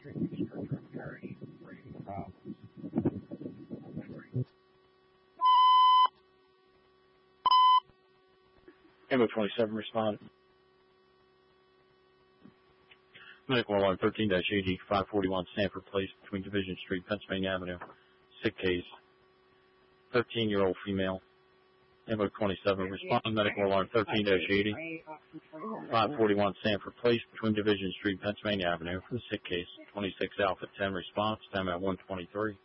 Ammo 27 respond. Medical alarm 13-AG 541 Sanford Place between Division Street, Pennsylvania Avenue. Sick case. 13-year-old female. Ammo 27 respond. Medical alarm 13-80 541 Sanford Place between Division Street, Pennsylvania Avenue for the sick case. 26 Alpha 10 response. Time at 1:23.